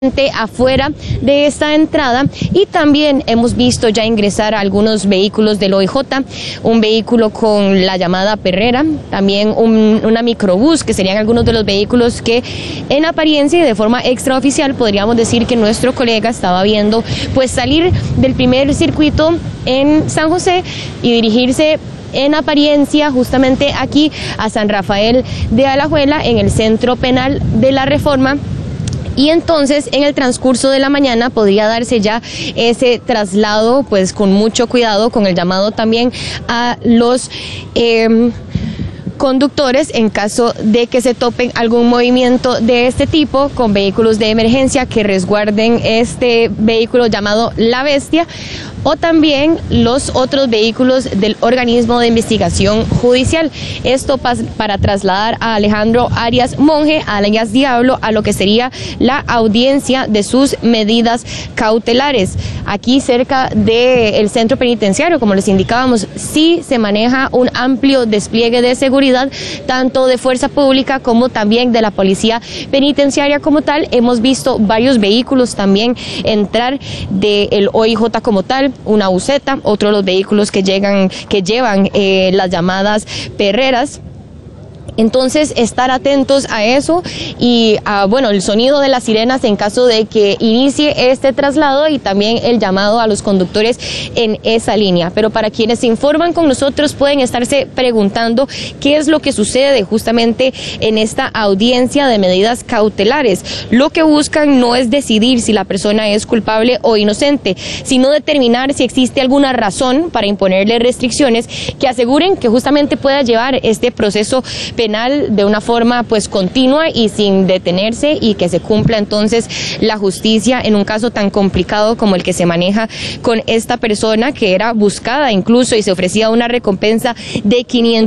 afuera de esta entrada, y también hemos visto ya ingresar a algunos vehículos del OIJ, un vehículo con la llamada perrera, también una microbús, que serían algunos de los vehículos que en apariencia y de forma extraoficial podríamos decir que nuestro colega estaba viendo pues salir del primer circuito en San José y dirigirse en apariencia justamente aquí a San Rafael de Alajuela, en el Centro Penal de la Reforma. Y entonces en el transcurso de la mañana podría darse ya ese traslado pues con mucho cuidado, con el llamado también a los conductores en caso de que se topen algún movimiento de este tipo con vehículos de emergencia que resguarden este vehículo llamado La Bestia, o también los otros vehículos del organismo de investigación judicial. Esto para trasladar a Alejandro Arias Monge, alias Diablo, a lo que sería la audiencia de sus medidas cautelares. Aquí cerca del centro penitenciario, como les indicábamos, sí se maneja un amplio despliegue de seguridad, tanto de fuerza pública como también de la policía penitenciaria como tal. Hemos visto varios vehículos también entrar del OIJ como tal, una buseta, otro de los vehículos que llevan las llamadas perreras. Entonces, estar atentos a eso y el sonido de las sirenas en caso de que inicie este traslado, y también el llamado a los conductores en esa línea. Pero para quienes se informan con nosotros pueden estarse preguntando qué es lo que sucede justamente en esta audiencia de medidas cautelares. Lo que buscan no es decidir si la persona es culpable o inocente, sino determinar si existe alguna razón para imponerle restricciones que aseguren que justamente pueda llevar este proceso penal de una forma pues continua y sin detenerse, y que se cumpla entonces la justicia en un caso tan complicado como el que se maneja con esta persona, que era buscada incluso y se ofrecía una recompensa de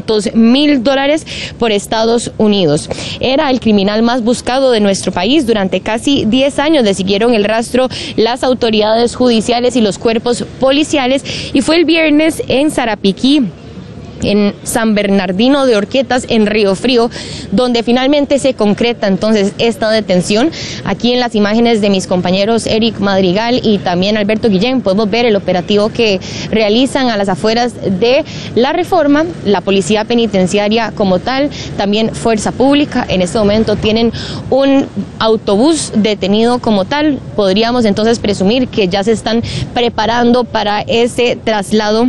$500,000 por Estados Unidos. Era el criminal más buscado de nuestro país. Durante casi 10 años le siguieron el rastro las autoridades judiciales y los cuerpos policiales, y fue el viernes en Sarapiquí, en San Bernardino de Horquetas, en Río Frío, donde finalmente se concreta entonces esta detención. Aquí en las imágenes de mis compañeros Eric Madrigal y también Alberto Guillén podemos ver el operativo que realizan a las afueras de la Reforma, la policía penitenciaria como tal, también fuerza pública. En este momento tienen un autobús detenido como tal. Podríamos entonces presumir que ya se están preparando para ese traslado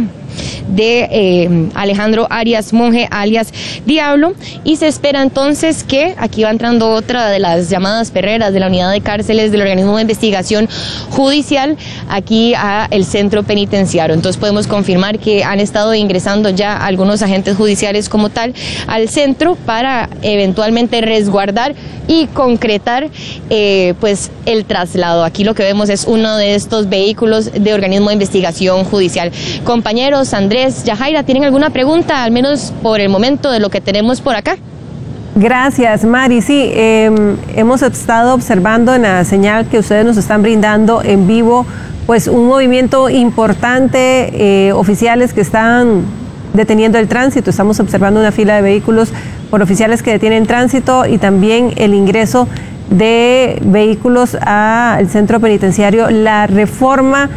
de Alejandro Arias Monge, alias Diablo, y se espera entonces que aquí va entrando otra de las llamadas perreras de la unidad de cárceles del organismo de investigación judicial aquí a el centro penitenciario. Entonces podemos confirmar que han estado ingresando ya algunos agentes judiciales como tal al centro para eventualmente resguardar y concretar pues el traslado. Aquí lo que vemos es uno de estos vehículos de organismo de investigación judicial. Compañeros, Andrés, Yajaira, ¿tienen alguna pregunta, al menos por el momento, de lo que tenemos por acá? Gracias, Mari. Sí, hemos estado observando en la señal que ustedes nos están brindando en vivo, pues un movimiento importante, oficiales que están deteniendo el tránsito. Estamos observando una fila de vehículos por oficiales que detienen tránsito, y también el ingreso de vehículos al centro penitenciario La Reforma.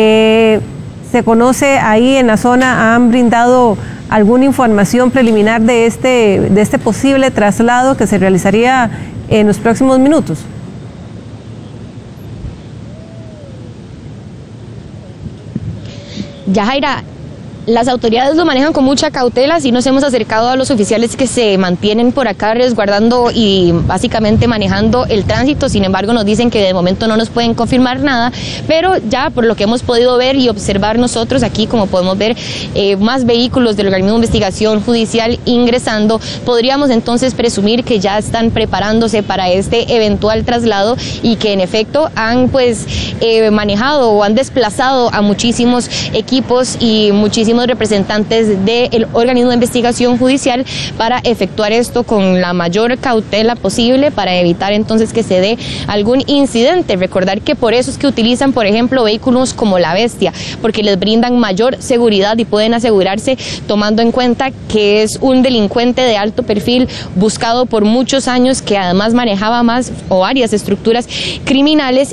¿Se conoce ahí en la zona, han brindado alguna información preliminar de este posible traslado que se realizaría en los próximos minutos? Yajaira, las autoridades lo manejan con mucha cautela. Sí nos hemos acercado a los oficiales que se mantienen por acá resguardando y básicamente manejando el tránsito. Sin embargo, nos dicen que de momento no nos pueden confirmar nada, pero ya por lo que hemos podido ver y observar nosotros aquí, como podemos ver más vehículos del organismo de investigación judicial ingresando, podríamos entonces presumir que ya están preparándose para este eventual traslado, y que en efecto han manejado o han desplazado a muchísimos equipos y muchísimas pusimos representantes del organismo de investigación judicial para efectuar esto con la mayor cautela posible para evitar entonces que se dé algún incidente. Recordar que por eso es que utilizan, por ejemplo, vehículos como la Bestia, porque les brindan mayor seguridad y pueden asegurarse, tomando en cuenta que es un delincuente de alto perfil buscado por muchos años, que además manejaba más o varias estructuras criminales